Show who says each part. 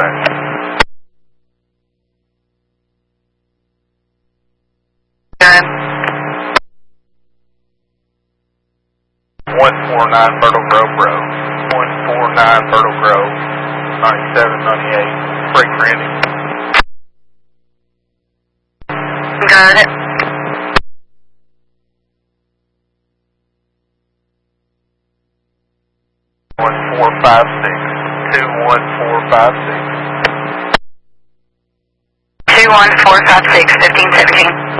Speaker 1: dispatch. 149 Myrtle Grove Road. 149 Myrtle Grove. 9798. Freight Randy.
Speaker 2: Got it.
Speaker 1: 21456. 21456.
Speaker 2: 21456, 1517.